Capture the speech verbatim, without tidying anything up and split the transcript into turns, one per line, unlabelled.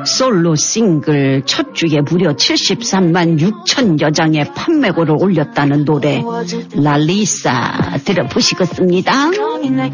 솔로 싱글 첫 주에 무려 칠십삼만 육천여 장의 판매고를 올렸다는 노래 랄리사 들어보시겠습니다.